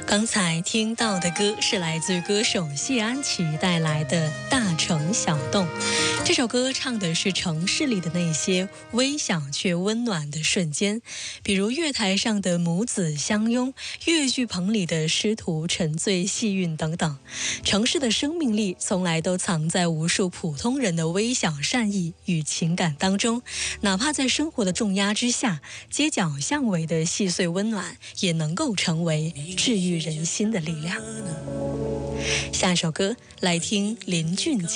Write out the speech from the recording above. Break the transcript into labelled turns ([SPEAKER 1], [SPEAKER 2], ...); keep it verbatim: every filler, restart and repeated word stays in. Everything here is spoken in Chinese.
[SPEAKER 1] 刚才听到的歌是来自歌手谢安琪带来的《大城小洞》。这首歌唱的是城市里的那些微小却温暖的瞬间，比如月台上的母子相拥，越剧棚里的师徒沉醉戏韵等等。城市的生命力从来都藏在无数普通人的微小善意与情感当中，哪怕在生活的重压之下，街角巷尾的细碎温暖也能够成为治愈人心的力量。下一首歌来听林俊杰